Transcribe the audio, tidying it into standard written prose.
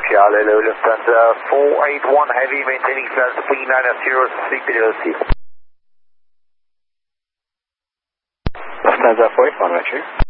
Charlie Lulu, Lufthansa 481 Heavy, maintaining flight speed 9 sleep velocity. Lufthansa 481, Richard.